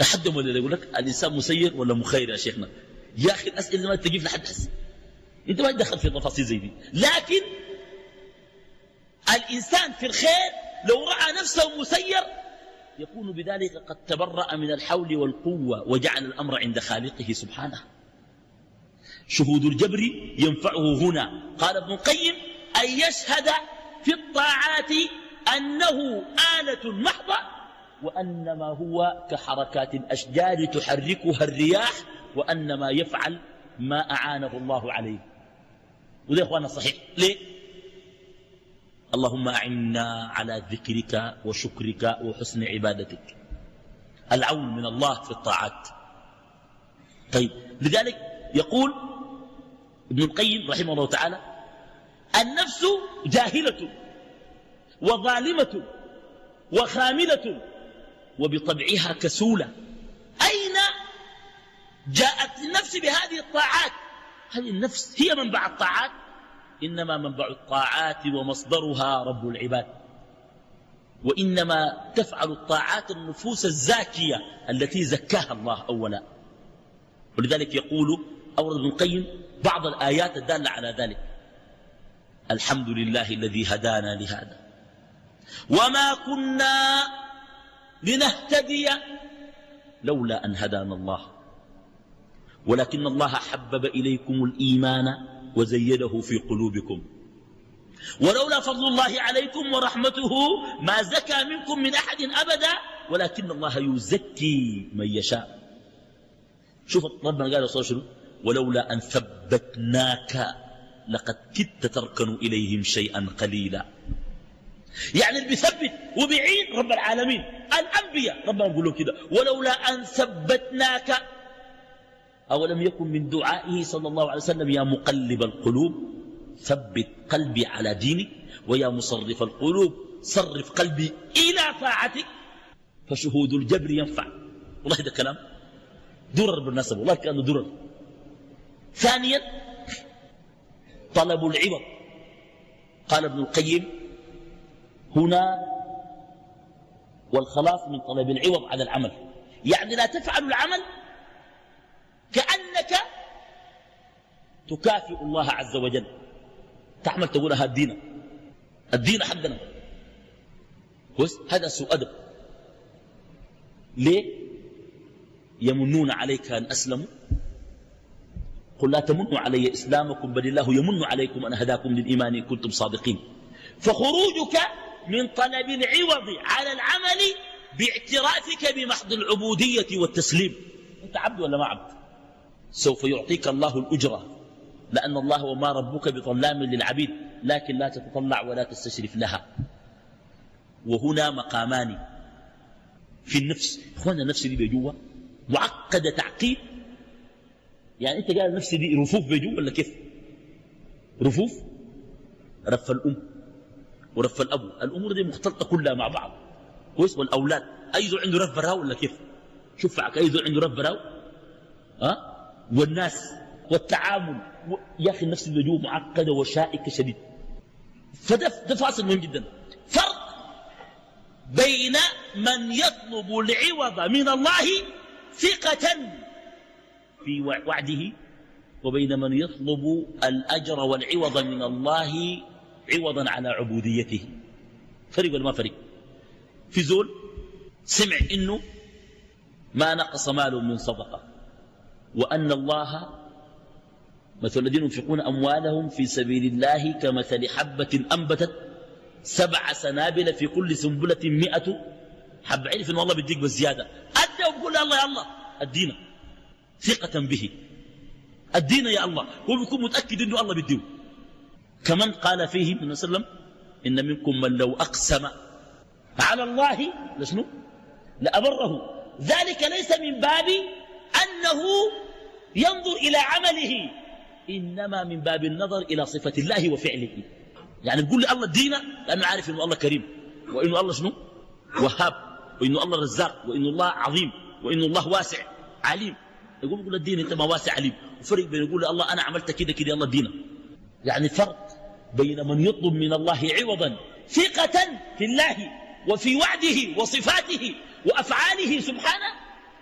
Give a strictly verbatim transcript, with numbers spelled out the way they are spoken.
لحد ما يقول لك الإنسان مسير ولا مخير يا شيخنا. يا أخي الأسئلة ما تجيب لحد حس، أنت ما تدخل في تفاصيل زي دي. لكن الإنسان في الخير لو رأى نفسه مسير يكون بذلك قد تبرأ من الحول والقوة وجعل الأمر عند خالقه سبحانه. شهود الجبر ينفعه هنا. قال ابن القيم أن يشهد في الطاعات أنه آلة محضة وأنما هو كحركات الأشجار تحركها الرياح وأنما يفعل ما أعانه الله عليه. وده أخوانا صحيح. ليه؟ اللهم أعنا على ذكرك وشكرك وحسن عبادتك. العون من الله في الطاعات. طيب لذلك يقول ابن القيم رحمه الله تعالى النفس جاهلة وظالمة وخاملة وبطبعها كسولة. أين جاءت النفس بهذه الطاعات؟ هذه النفس هي منبع الطاعات؟ إنما منبع الطاعات ومصدرها رب العباد، وإنما تفعل الطاعات النفوس الزاكية التي زكاها الله أولا. ولذلك يقول أورد ابن القيم بعض الآيات الدالة على ذلك. الحمد لله الذي هدانا لهذا وما كنا لنهتدي لولا أن هدانا الله ولكن الله حبب إليكم الإيمان وزيده في قلوبكم ولولا فضل الله عليكم ورحمته ما زكى منكم من أحد أبدا ولكن الله يزكي من يشاء. شوف ربنا قال صلى الله ولولا أن ثبتناك لقد كدت تركن إليهم شيئا قليلا. يعني اللي بيثبت وبيعين رب العالمين. الأنبياء ربنا يقول له كده ولولا أن ثبتناك. أولم يكن من دعائه صلى الله عليه وسلم يا مقلب القلوب ثبت قلبي على دينك ويا مصرف القلوب صرف قلبي إلى طاعتك. فشهود الجبر ينفع. والله ده كلام درر بالنسبة، والله كأنه درر. ثانيا طلب العوض. قال ابن القيم هنا والخلاص من طلب العوض على العمل. يعني لا تفعل العمل كأنك تكافئ الله عز وجل. تعمل تقولها الدين الدين حقنا بس هذا سوء أدب. ليه؟ يمنون عليك أن أسلموا قل لا تمنوا علي إسلامكم بل الله يمن عليكم أن هداكم للإيمان إن كنتم صادقين. فخروجك من طلب العوض على العمل باعترافك بمحض العبودية والتسليم. أنت عبد ولا ما عبد؟ سوف يعطيك الله الأجرة لأن الله وما ربك بظلام للعبيد لكن لا تتطلع ولا تستشرف لها. وهنا مقامان في النفس. إخوانا النفس دي بجوة معقدة تعقيد. يعني أنت قال النفس دي رفوف بجوة ولا كيف؟ رفوف رف الأم ورف الأب. الأمور دي مختلطة كلها مع بعض. كويس. والأولاد أيضا عنده رف براو ولا كيف؟ شوف معك أيضا عنده رف براو. أه؟ والناس والتعامل و... يا أخي النفس الوجوه معقدة وشائكة شديد. فده ده فاصل مهم جدا. فرق بين من يطلب العوض من الله ثقة في وعده وبين من يطلب الأجر والعوض من الله عوضا على عبوديته. فرق ولا ما فرق؟ في زول سمع إنه ما نقص مال من صدقة وأن الله مثل الذين ينفقون أموالهم في سبيل الله كمثل حبة أنبتت سبع سنابل في كل سنبلة مئة حب. عرف إن الله بيديك بالزيادة أدى وبقول الله يا الله الدين ثقة به الدين يا الله. هو بيكون متأكد إنه الله بيديه. كمن قال فيه النبي صلى الله عليه وسلم إن منكم من لو أقسم على الله لشنو لأبره. ذلك ليس من باب أنه ينظر إلى عمله إنما من باب النظر إلى صفة الله وفعله. يعني بيقول لي الله الدين لأنه عارف إنه الله كريم وإنه الله شنو وهاب وإنه الله رزاق وإنه الله عظيم وإنه الله واسع عليم. يقول يقول الدين أنت ما واسع عليم. وفرق بين يقول الله أنا عملت كده كده الله الدين. يعني فرق بين من يطلب من الله عوضا ثقة في الله وفي وعده وصفاته وأفعاله سبحانه